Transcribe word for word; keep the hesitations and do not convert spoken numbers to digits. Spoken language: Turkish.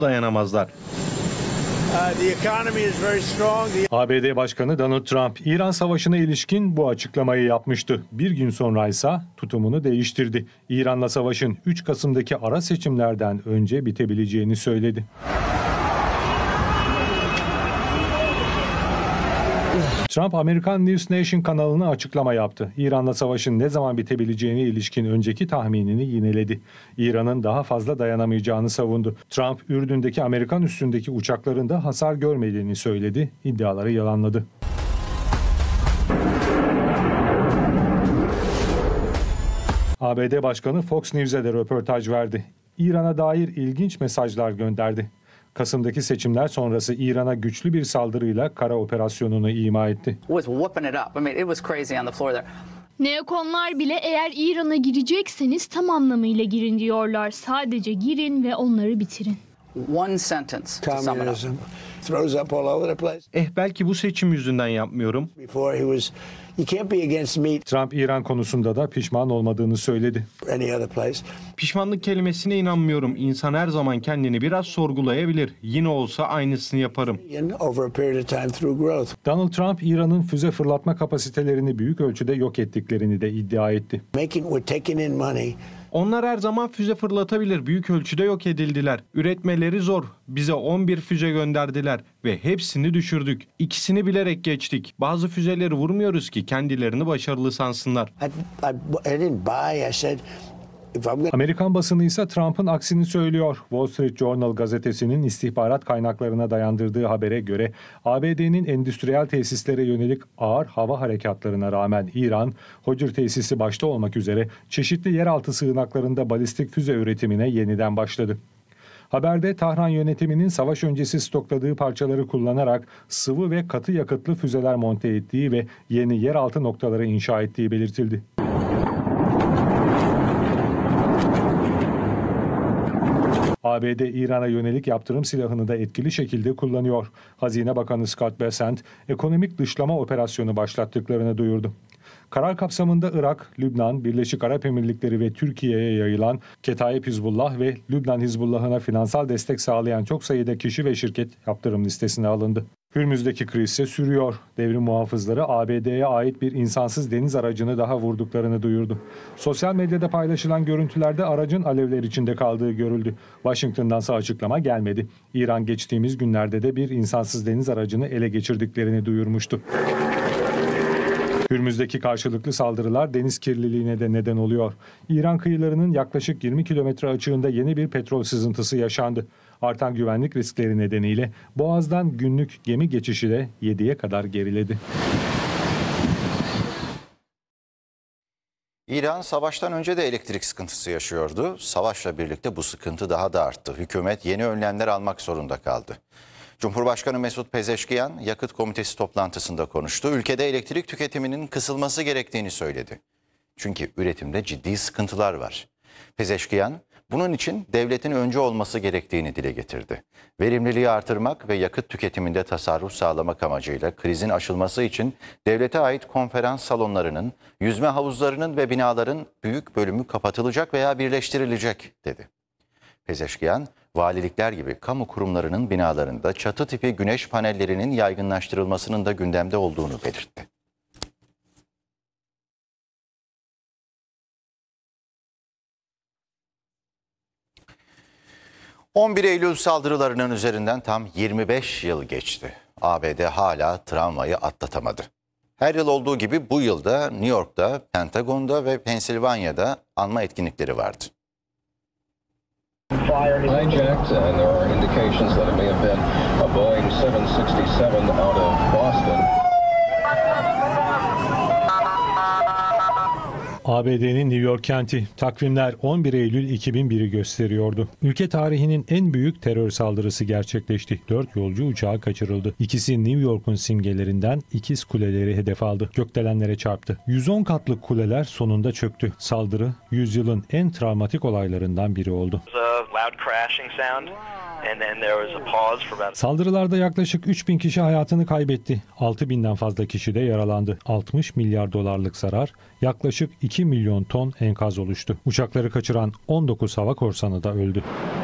dayanamazlar. A B D Başkanı Donald Trump, İran Savaşı'na ilişkin bu açıklamayı yapmıştı. Bir gün sonra ise tutumunu değiştirdi. İran'la savaşın üç Kasım'daki ara seçimlerden önce bitebileceğini söyledi. Trump, Amerikan News Nation kanalına açıklama yaptı. İran'la savaşın ne zaman bitebileceğine ilişkin önceki tahminini yineledi. İran'ın daha fazla dayanamayacağını savundu. Trump, Ürdün'deki Amerikan üssündeki uçakların da hasar görmediğini söyledi. İddiaları yalanladı. A B D Başkanı Fox News'e de röportaj verdi. İran'a dair ilginç mesajlar gönderdi. Kasım'daki seçimler sonrası İran'a güçlü bir saldırıyla kara operasyonunu ima etti. Neokonlar bile eğer İran'a girecekseniz tam anlamıyla girin diyorlar. Sadece girin ve onları bitirin. Eh belki bu seçim yüzünden yapmıyorum. Trump, İran konusunda da pişman olmadığını söyledi. Pişmanlık kelimesine inanmıyorum. İnsan her zaman kendini biraz sorgulayabilir. Yine olsa aynısını yaparım. Donald Trump, İran'ın füze fırlatma kapasitelerini büyük ölçüde yok ettiklerini de iddia etti. Onlar her zaman füze fırlatabilir. Büyük ölçüde yok edildiler. Üretmeleri zor. Bize on bir füze gönderdiler ve hepsini düşürdük. İkisini bilerek geçtik. Bazı füzeleri vurmuyoruz ki kendilerini başarılı sansınlar. Amerikan basını ise Trump'ın aksini söylüyor. Wall Street Journal gazetesinin istihbarat kaynaklarına dayandırdığı habere göre A B D'nin endüstriyel tesislere yönelik ağır hava harekatlarına rağmen İran, Hocr tesisi başta olmak üzere çeşitli yeraltı sığınaklarında balistik füze üretimine yeniden başladı. Haberde Tahran yönetiminin savaş öncesi stokladığı parçaları kullanarak sıvı ve katı yakıtlı füzeler monte ettiği ve yeni yeraltı noktaları inşa ettiği belirtildi. A B D, İran'a yönelik yaptırım silahını da etkili şekilde kullanıyor. Hazine Bakanı Scott Bessent, ekonomik dışlama operasyonu başlattıklarını duyurdu. Karar kapsamında Irak, Lübnan, Birleşik Arap Emirlikleri ve Türkiye'ye yayılan Ketaib Hizbullah ve Lübnan Hizbullah'ına finansal destek sağlayan çok sayıda kişi ve şirket yaptırım listesine alındı. Hürmüz'deki kriz ise sürüyor. Devrim muhafızları A B D'ye ait bir insansız deniz aracını daha vurduklarını duyurdu. Sosyal medyada paylaşılan görüntülerde aracın alevler içinde kaldığı görüldü. Washington'dansa açıklama gelmedi. İran geçtiğimiz günlerde de bir insansız deniz aracını ele geçirdiklerini duyurmuştu. Hürmüz'deki karşılıklı saldırılar deniz kirliliğine de neden oluyor. İran kıyılarının yaklaşık yirmi kilometre açığında yeni bir petrol sızıntısı yaşandı. Artan güvenlik riskleri nedeniyle Boğaz'dan günlük gemi geçişi de yediye kadar geriledi. İran savaştan önce de elektrik sıkıntısı yaşıyordu. Savaşla birlikte bu sıkıntı daha da arttı. Hükümet yeni önlemler almak zorunda kaldı. Cumhurbaşkanı Mesut Pezeşkiyan yakıt komitesi toplantısında konuştu. Ülkede elektrik tüketiminin kısılması gerektiğini söyledi. Çünkü üretimde ciddi sıkıntılar var. Pezeşkiyan bunun için devletin öncü olması gerektiğini dile getirdi. Verimliliği artırmak ve yakıt tüketiminde tasarruf sağlamak amacıyla krizin aşılması için devlete ait konferans salonlarının, yüzme havuzlarının ve binaların büyük bölümü kapatılacak veya birleştirilecek dedi. Pezeşkiyan, valilikler gibi kamu kurumlarının binalarında çatı tipi güneş panellerinin yaygınlaştırılmasının da gündemde olduğunu belirtti. on bir Eylül saldırılarının üzerinden tam yirmi beş yıl geçti. A B D hala travmayı atlatamadı. Her yıl olduğu gibi bu yılda New York'ta, Pentagon'da ve Pensilvanya'da anma etkinlikleri vardı. Hijacked, and there are indications that it may have been a Boeing seven sixty-seven out of Boston. A B D'nin New York kenti, takvimler on bir Eylül iki bin bir'i gösteriyordu. Ülke tarihinin en büyük terör saldırısı gerçekleşti. Dört yolcu uçağı kaçırıldı. İkisi New York'un simgelerinden ikiz kuleleri hedef aldı. Gökdelenlere çarptı. yüz on katlı kuleler sonunda çöktü. Saldırı yüzyılın en travmatik olaylarından biri oldu. Saldırılarda yaklaşık üç bin kişi hayatını kaybetti. altı binden fazla kişi de yaralandı. altmış milyar dolarlık zarar, yaklaşık iki milyon ton enkaz oluştu. Uçakları kaçıran on dokuz hava korsanı da öldü.